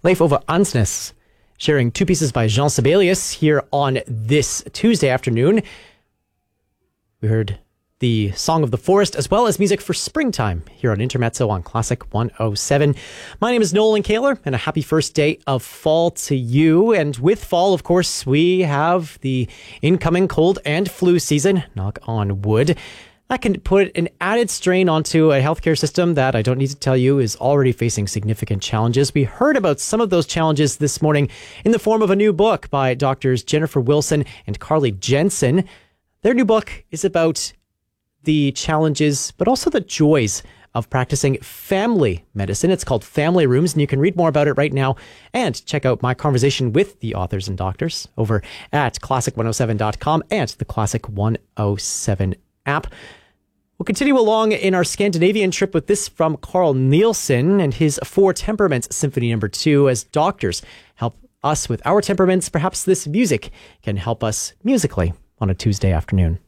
Leif Ove Ansnes, sharing two pieces by Jean Sibelius here on this Tuesday afternoon. We heard the Song of the Forest, as well as music for springtime here on Intermezzo on Classic 107. My name is Nolan Kaler, and a happy first day of fall to you. And with fall, of course, we have the incoming cold and flu season, knock on wood. That can put an added strain onto a healthcare system that I don't need to tell you is already facing significant challenges. We heard about some of those challenges this morning in the form of a new book by doctors Jennifer Wilson and Carly Jensen. Their new book is about the challenges, but also the joys of practicing family medicine. It's called Family Rooms, and you can read more about it right now and check out my conversation with the authors and doctors over at classic107.com and the Classic 107 app. We'll continue along in our Scandinavian trip with this from Carl Nielsen and his Four Temperaments Symphony No. 2. As doctors help us with our temperaments, perhaps this music can help us musically on a Tuesday afternoon.